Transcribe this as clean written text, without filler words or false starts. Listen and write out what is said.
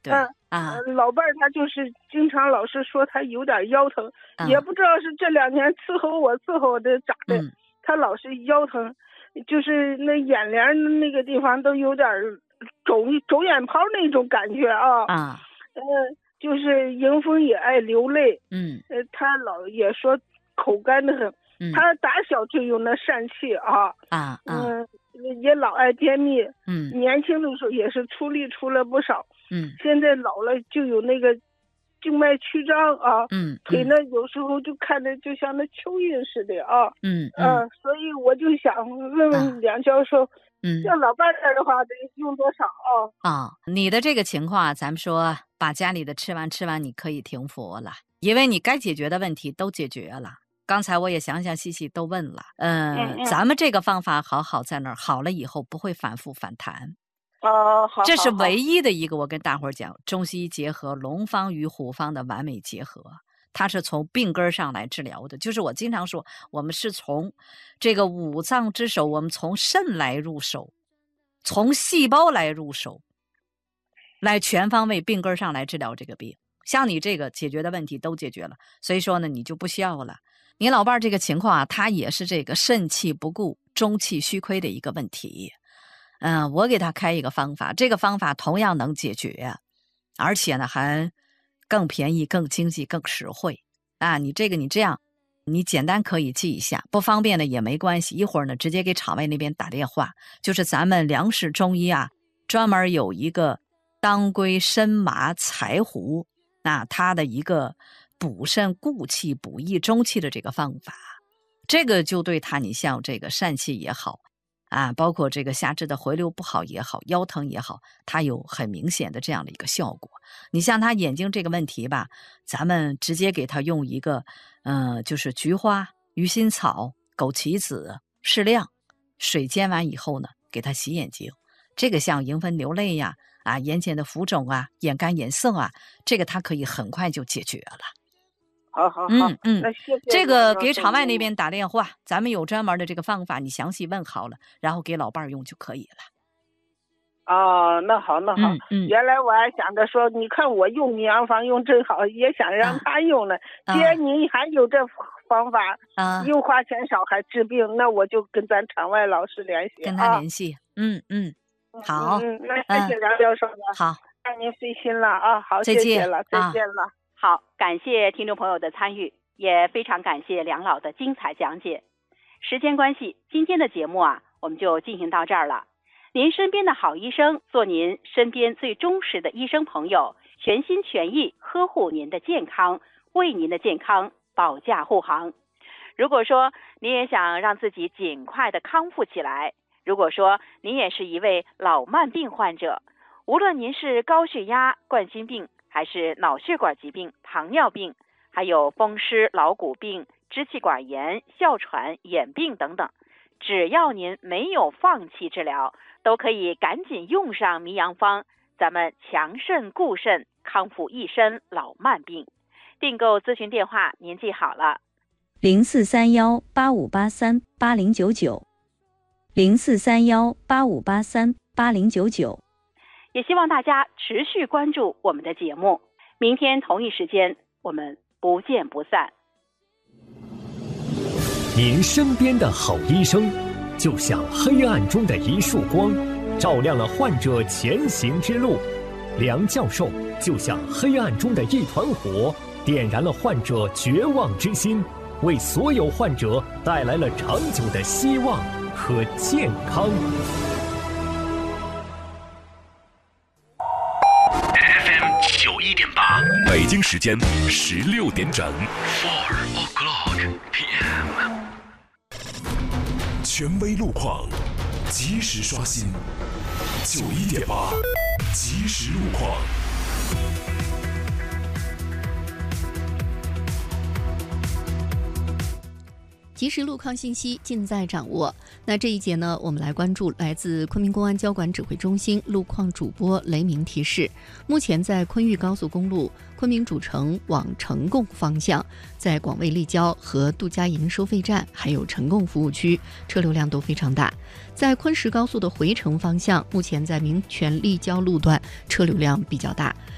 对啊， 老伴儿他就是经常老是说他有点腰疼，也不知道是这2年伺候的咋的，他老是腰疼，就是那眼帘那个地方都有点肿眼泡那种感觉啊。就是迎风也爱流泪。他老也说口干的很。他打小就有那疝气也老爱便秘。年轻的时候也是出力出了不少。现在老了就有那个静脉曲张啊。腿呢有时候就看着就像那蚯蚓似的啊。所以我就想问问梁教授，要老伴儿的话得用多少你的这个情况咱们说把家里的吃完你可以停服了，因为你该解决的问题都解决了。刚才我也详细都问了，咱们这个方法好在那儿，好了以后不会反复反弹。 好， 这是唯一的一个，我跟大伙儿讲，中西医结合，龙方与虎方的完美结合，它是从病根上来治疗的。就是我经常说，我们是从这个五脏之首，我们从肾来入手，从细胞来入手，来全方位病根上来治疗这个病。像你这个解决的问题都解决了，所以说呢，你就不需要了。你老伴儿这个情况他也是这个肾气不固、中气虚亏的一个问题。我给他开一个方法，这个方法同样能解决，而且呢还更便宜、更经济、更实惠你这样，你简单可以记一下，不方便的也没关系。一会儿呢直接给场外那边打电话，就是咱们梁氏中医专门有一个当归参麻柴胡它的一个补肾固气、补益中气的这个方法，这个就对他，你像这个疝气也好包括这个下肢的回流不好也好，腰疼也好，它有很明显的这样的一个效果。你像他眼睛这个问题吧，咱们直接给他用一个就是菊花、鱼腥草、枸杞子适量水煎完以后呢，给他洗眼睛。这个像迎风流泪眼睑的浮肿眼干眼涩这个它可以很快就解决了。 好，那谢谢。 这个给场外那边打电话，咱们有专门的这个方法，你详细问好了，然后给老伴儿用就可以了。 那好。原来我还想着说，你看我用营养方用真好，也想让他用呢。既然你还有这方法，又花钱少还治病，那我就跟咱场外老师联系， 跟他联系。好。 那谢谢梁教授了。 好， 让您费心了好， 再见， 谢谢了，再见了。 好，感谢听众朋友的参与，也非常感谢梁老的精彩讲解。时间关系，今天的节目我们就进行到这儿了。您身边的好医生，做您身边最忠实的医生朋友，全心全意呵护您的健康，为您的健康保驾护航。如果说您也想让自己尽快的康复起来，如果说您也是一位老慢病患者，无论您是高血压、冠心病，还是脑血管疾病、糖尿病，还有风湿劳骨病、支气管炎、哮喘、眼病等等，只要您没有放弃治疗，都可以赶紧用上迷阳方，咱们强肾固肾，康复一身老慢病。订购咨询电话您记好了 043185838099，043185838099。 也希望大家持续关注我们的节目，明天同一时间我们不见不散。 您身边的好医生，就像黑暗中的一束光，照亮了患者前行之路。梁教授就像黑暗中的一团火，点燃了患者绝望之心，为所有患者带来了长久的希望和健康。 91.8，北京时间16点整。 4 o'clock p.m. 权威路况，及时刷新。91.8，即时路况。 及时路况信息尽在掌握。那这一节呢，我们来关注来自昆明公安交管指挥中心路况主播雷鸣提示：目前在昆豫高速公路昆明主城往成贡方向，在广卫立交和杜家营收费站还有成贡服务区车流量都非常大。在昆石高速的回程方向，目前在民权立交路段车流量比较大。